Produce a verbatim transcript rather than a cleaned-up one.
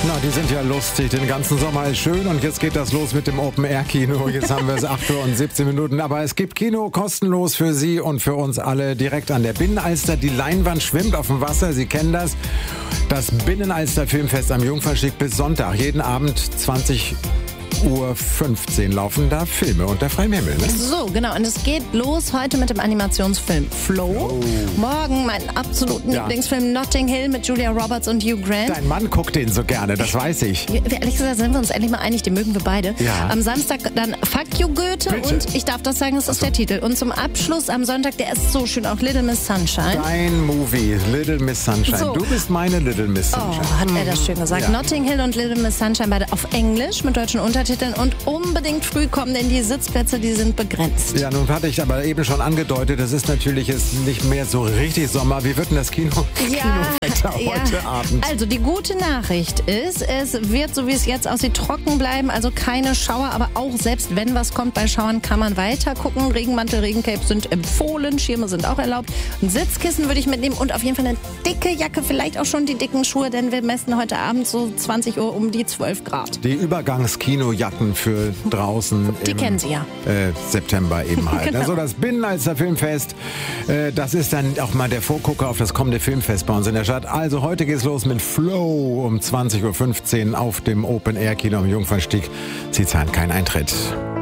Na, die sind ja lustig. Den ganzen Sommer ist schön und jetzt geht das los mit dem Open-Air-Kino. Jetzt haben wir es acht Uhr und siebzehn Minuten. Aber es gibt Kino kostenlos für Sie und für uns alle direkt an der Binnenalster. Die Leinwand schwimmt auf dem Wasser. Sie kennen das. Das Binnenalster Filmfest am Jungfernstieg bis Sonntag. Jeden Abend zwanzig Uhr fünfzehn laufen da Filme unter freiem Himmel. Ne? So, genau. Und es geht los heute mit dem Animationsfilm Flow. Oh. Morgen mein absoluten Ja. Lieblingsfilm Notting Hill mit Julia Roberts und Hugh Grant. Dein Mann guckt den so gerne, das weiß ich. Wir, ehrlich gesagt sind wir uns endlich mal einig, den mögen wir beide. Ja. Am Samstag dann Fuck You Goethe Bitte. und ich darf das sagen, das ist der Titel. Und zum Abschluss am Sonntag, der ist so schön, auch Little Miss Sunshine. Dein Movie, Little Miss Sunshine. So. Du bist meine Little Miss Oh, Sunshine. hat er das schön gesagt. Ja. Notting Hill und Little Miss Sunshine beide auf Englisch mit deutschen Untertiteln und unbedingt früh kommen, denn die Sitzplätze, die sind begrenzt. Ja, nun hatte ich aber eben schon angedeutet, es ist natürlich jetzt nicht mehr so richtig Sommer. Wie wird denn das Kino, Kinowetter heute Abend? Also die gute Nachricht ist, es wird, so wie es jetzt aussieht, trocken bleiben, also keine Schauer, aber auch selbst wenn was kommt bei Schauern, kann man weiter gucken. Regenmantel, Regencape sind empfohlen, Schirme sind auch erlaubt. Ein Sitzkissen würde ich mitnehmen und auf jeden Fall eine dicke Jacke, vielleicht auch schon die dicken Schuhe, denn wir messen heute Abend so zwanzig Uhr um die zwölf Grad. Die Übergangskinojacken für draußen Die im kennen Sie ja. äh, September eben halt. Genau. Also das Binnenalster Filmfest, äh, das ist dann auch mal der Vorgucker auf das kommende Filmfest bei uns in der Stadt. Also heute geht's los mit Flow um zwanzig Uhr fünfzehn auf dem Open-Air-Kino am Jungfernstieg. Sie zahlen keinen Eintritt.